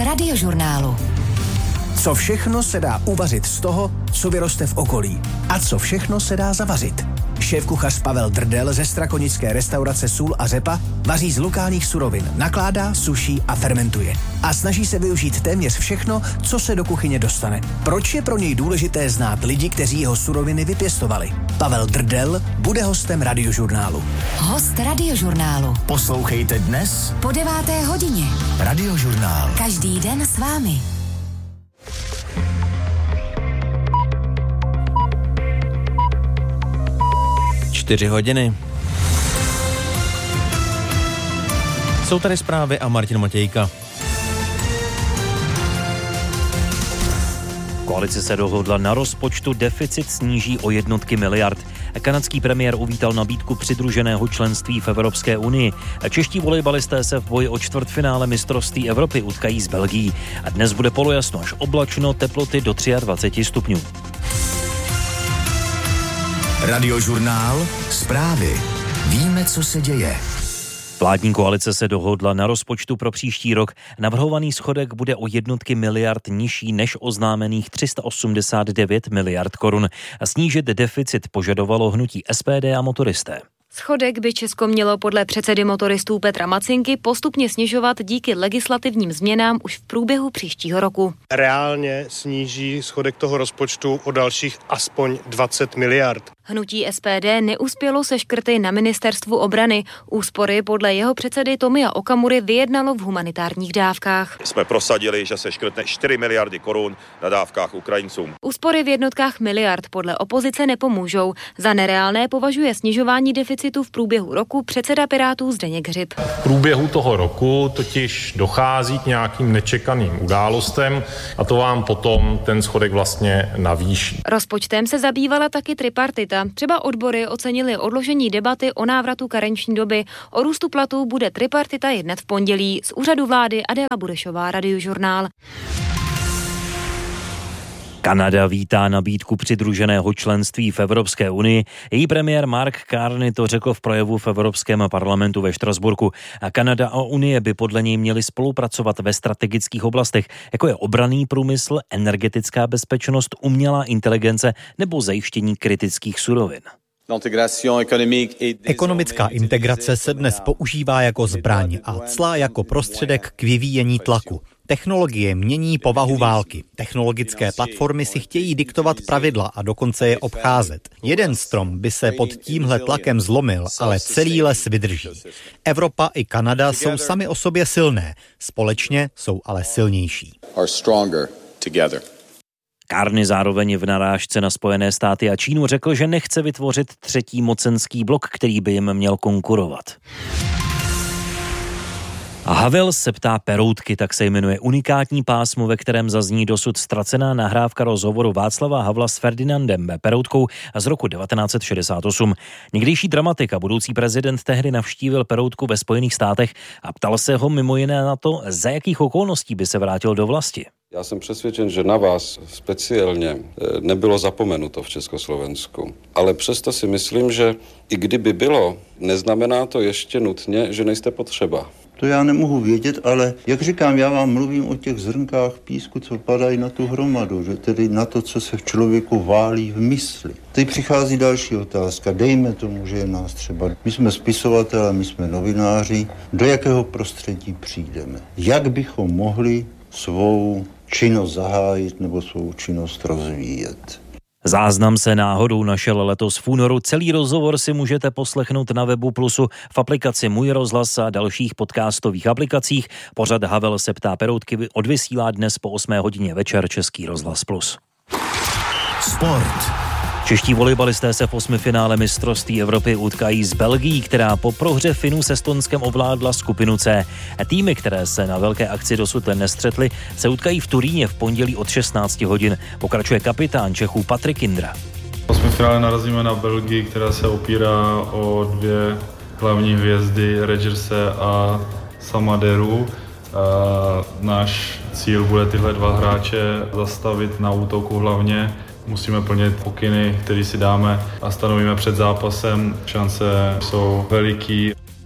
Radiožurnálu. Co všechno se dá uvařit z toho, co vyroste v okolí? A co všechno se dá zavařit? Šéfkuchař Pavel Drdel ze strakonické restaurace Sůl a řepa vaří z lokálních surovin, nakládá, suší a fermentuje. A snaží se využít téměř všechno, co se do kuchyně dostane. Proč je pro něj důležité znát lidi, kteří jeho suroviny vypěstovali? Pavel Drdel bude hostem Radiožurnálu. Host Radiožurnálu. Poslouchejte dnes Po 9. hodině. Radiožurnál. Každý den s vámi. 4 hodiny. Jsou tady zprávy a Martin Matějka. Koalice se dohodla na rozpočtu, deficit sníží o jednotky miliard. Kanadský premiér uvítal nabídku přidruženého členství v Evropské unii. Čeští volejbalisté se v boji o čtvrtfinále mistrovství Evropy utkají s Belgií. A dnes bude polojasno až oblačno, teploty do 23 stupňů. Radiožurnál. Zprávy. Víme, co se děje. Vládní koalice se dohodla na rozpočtu pro příští rok. Navrhovaný schodek bude o jednotky miliard nižší než oznámených 389 miliard korun. A snížit deficit požadovalo hnutí SPD a motoristé. Schodek by Česko mělo podle předsedy motoristů Petra Macinky postupně snižovat díky legislativním změnám už v průběhu příštího roku. Reálně sníží schodek toho rozpočtu o dalších aspoň 20 miliard. Hnutí SPD neuspělo se škrty na ministerstvu obrany. Úspory podle jeho předsedy Tomia Okamury vyjednalo v humanitárních dávkách. Jsme prosadili, že se škrtne 4 miliardy korun na dávkách Ukrajincům. Úspory v jednotkách miliard podle opozice nepomůžou. Za nereálné považuje snižování deficitu v průběhu roku předseda Pirátů Zdeněk Hřib. V průběhu toho roku totiž dochází k nějakým nečekaným událostem a to vám potom ten schodek vlastně navýší. Rozpočtem se zabývala taky tripartita. Třeba odbory ocenili odložení debaty o návratu karenční doby. O růstu platů bude tripartita jednat v pondělí. Z úřadu vlády Adéla Burešová, Radiožurnál. Kanada vítá nabídku přidruženého členství v Evropské unii. Její premiér Mark Carney to řekl v projevu v Evropském parlamentu ve Štrasburku. A Kanada a Unie by podle něj měly spolupracovat ve strategických oblastech, jako je obranný průmysl, energetická bezpečnost, umělá inteligence nebo zajištění kritických surovin. Ekonomická integrace se dnes používá jako zbraň a cla jako prostředek k vyvíjení tlaku. Technologie mění povahu války. Technologické platformy si chtějí diktovat pravidla a dokonce je obcházet. Jeden strom by se pod tímhle tlakem zlomil, ale celý les vydrží. Evropa i Kanada jsou sami o sobě silné, společně jsou ale silnější. Carney zároveň v narážce na Spojené státy a Čínu řekl, že nechce vytvořit třetí mocenský blok, který by jim měl konkurovat. A Havel se ptá peroutky, tak se jmenuje unikátní pásmo, ve kterém zazní dosud ztracená nahrávka rozhovoru Václava Havla s Ferdinandem Peroutkou z roku 1968. Někdejší dramatik a budoucí prezident tehdy navštívil Peroutku ve Spojených státech a ptal se ho mimo jiné na to, za jakých okolností by se vrátil do vlasti. Já jsem přesvědčen, že na vás speciálně nebylo zapomenuto v Československu. Ale přesto si myslím, že i kdyby bylo, neznamená to ještě nutně, že nejste potřeba. To já nemohu vědět, ale jak říkám, já vám mluvím o těch zrnkách písku, co padají na tu hromadu, že tedy na to, co se v člověku válí v mysli. Teď přichází další otázka. Dejme tomu, že je nás třeba. My jsme spisovatelé, my jsme novináři. Do jakého prostředí přijdeme? Jak bychom mohli svou činnost zahájit nebo svou činnost rozvíjet? Záznam se náhodou našel letos v únoru. Celý rozhovor si můžete poslechnout na webu Plusu, v aplikaci Můj rozhlas a dalších podcastových aplikacích. Pořad Havel se ptá Peroutky odvysílá dnes po 8 hodině večer Český rozhlas Plus. Sport. Čeští volejbalisté se v 8finále mistrovství Evropy utkají s Belgií, která po prohře Finů s Estonskem ovládla skupinu C. Týmy, které se na velké akci dosud nestřetly, se utkají v Turíně v pondělí od 16 hodin. Pokračuje kapitán Čechů Patrik Indra. V 8finále narazíme na Belgii, která se opírá o 2 hlavní hvězdy, Rodgerse a Samaderu. Náš cíl bude tyhle 2 hráče zastavit na útoku hlavně. Musíme plnit pokyny, které si dáme a stanovíme před zápasem. Šance jsou veliký.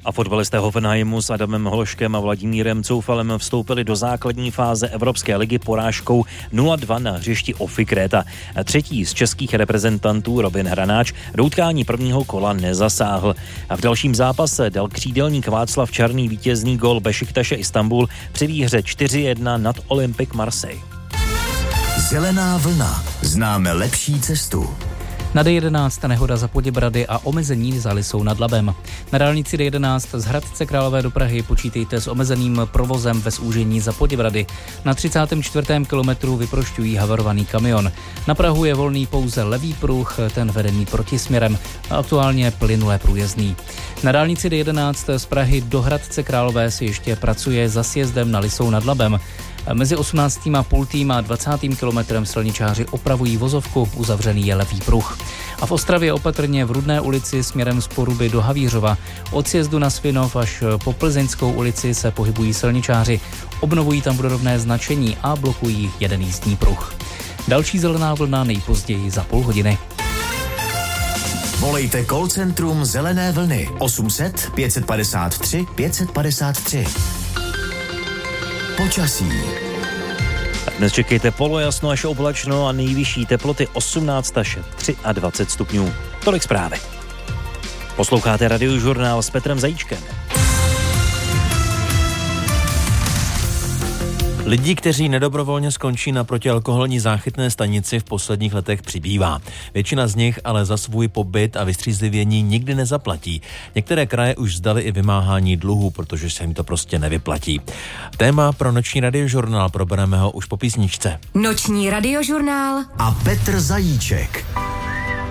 A fotbalisté Hoffenheimu s Adamem Hloškem a Vladimírem Coufalem vstoupili do základní fáze Evropské ligy porážkou 0-2 na hřišti OFI Kréta. Třetí z českých reprezentantů Robin Hranáč do utkání prvního kola nezasáhl. A v dalším zápase dal křídelník Václav Čarný vítězný gól Bešiktaše Istanbul při výhře 4-1 nad Olympique Marseille. Zelená vlna. Známe lepší cestu. Na D11 nehoda za Poděbrady a omezení za Lysou nad Labem. Na dálnici D11 z Hradce Králové do Prahy počítejte s omezeným provozem ve zúžení za Poděbrady. Na 34. kilometru vyprošťují havarovaný kamion. Na Prahu je volný pouze levý pruh, ten vedený protisměrem a aktuálně plynule průjezdný. Na dálnici D11 z Prahy do Hradce Králové se ještě pracuje za sjezdem na Lysou nad Labem. Mezi 18,5. a 20. kilometrem silničáři opravují vozovku, uzavřený je levý pruh. A v Ostravě opatrně v Rudné ulici směrem z Poruby do Havířova. Od sjezdu na Svinov až po Plzeňskou ulici se pohybují silničáři. Obnovují tam vodorovné značení a blokují jeden jízdní pruh. Další zelená vlna nejpozději za půl hodiny. Volejte call centrum Zelené vlny 800 553 553. Počasí. Dnes čekejte polojasno až oblačno a nejvyšší teploty 18 až 23 stupňů. Tolik zprávy. Posloucháte Radiožurnál s Petrem Zajíčkem. Lidí, kteří nedobrovolně skončí na protialkoholní záchytné stanici, v posledních letech přibývá. Většina z nich ale za svůj pobyt a vystřízlivění nikdy nezaplatí. Některé kraje už vzdali i vymáhání dluhů, protože se jim to prostě nevyplatí. Téma pro noční Radiožurnál probereme ho už po písničce. Noční Radiožurnál a Petr Zajíček.